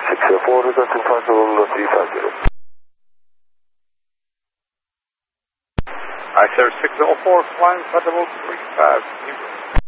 604, requesting flight 350. I, sir, 604, flying Federal 350.